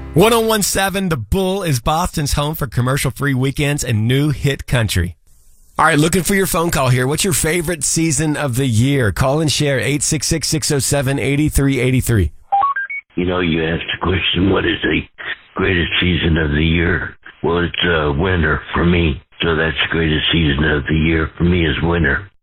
1017 The Bull is Boston's home for commercial-free weekends and new hit country. All right, looking for your phone call here. What's your favorite season of the year? Call and share 866-607-8383. You know, you asked the question, what is the greatest season of the year? Well, it's winter for me. So that's the greatest season of the year for me is winter.